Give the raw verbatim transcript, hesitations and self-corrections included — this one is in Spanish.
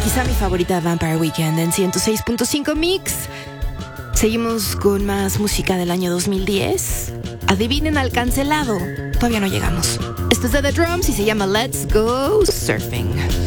Quizá mi favorita, Vampire Weekend en ciento seis punto cinco Mix. Seguimos con más música del año dos mil diez. Adivinen al cancelado. Todavía no llegamos. Esto es de The Drums y se llama Let's Go Surfing.